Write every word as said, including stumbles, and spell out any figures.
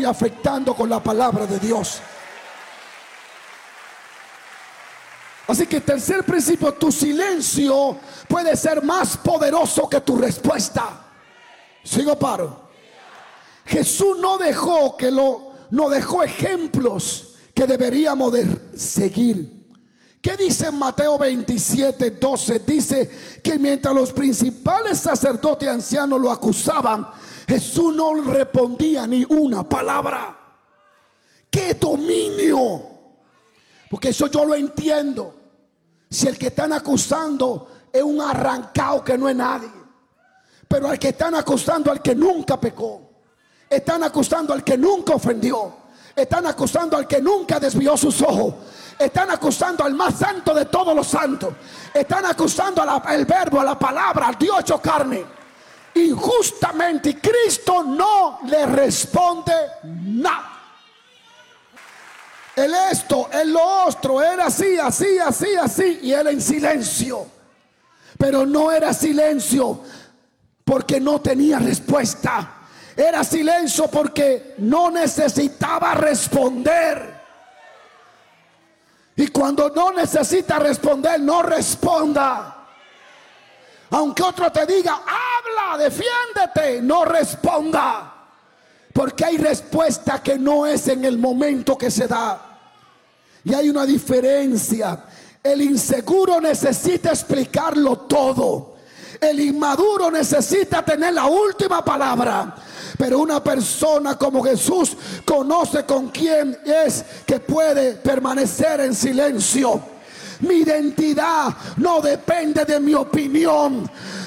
afectando con la palabra de Dios. Así que tercer principio, tu silencio puede ser más poderoso que tu respuesta. Sigo paro. Jesús no dejó que lo, no dejó ejemplos que deberíamos de seguir. ¿Qué dice en Mateo veintisiete, doce? Dice que mientras los principales sacerdotes y ancianos lo acusaban, Jesús no respondía ni una palabra. ¡Qué dominio! Porque eso yo lo entiendo. Si el que están acusando es un arrancado que no es nadie, pero al que están acusando, al que nunca pecó, están acusando al que nunca ofendió, están acusando al que nunca desvió sus ojos, están acusando al más santo de todos los santos, están acusando al verbo, a la palabra, al Dios hecho carne, injustamente. Y Cristo no le responde nada. Él esto, él lo otro, era así, así, así, así, y él en silencio. Pero no era silencio porque no tenía respuesta. Era silencio porque no necesitaba responder. Y cuando no necesita responder, no responda. Aunque otro te diga, habla, defiéndete, no responda. Porque hay respuesta que no es en el momento que se da. Y hay una diferencia. El inseguro necesita explicarlo todo. El inmaduro necesita tener la última palabra. Pero una persona como Jesús conoce con quién es que puede permanecer en silencio. Mi identidad no depende de mi opinión.